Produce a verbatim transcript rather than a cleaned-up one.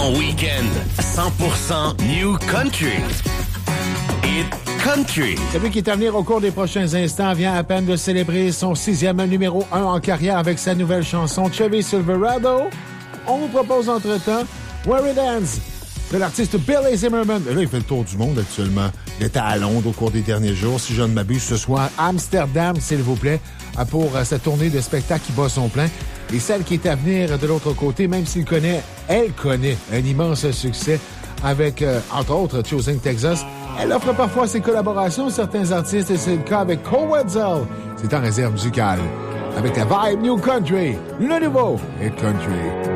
En week-end, cent pour cent New Country. Hit Country. Celui qui est à venir au cours des prochains instants vient à peine de célébrer son sixième numéro un en carrière avec sa nouvelle chanson Chevy Silverado. On vous propose entre-temps Where It Ends de l'artiste Billy Zimmerman. Là, il fait le tour du monde actuellement. Il était à Londres au cours des derniers jours. Si je ne m'abuse, ce soir, Amsterdam, s'il vous plaît, pour sa tournée de spectacle qui bat son plein. Et celle qui est à venir de l'autre côté, même s'il connaît, elle connaît un immense succès avec, euh, entre autres, Choosing Texas. Elle offre parfois ses collaborations à certains artistes et c'est le cas avec Cole Wetzel. C'est en réserve musicale. Avec la vibe New Country, le nouveau Hit Country.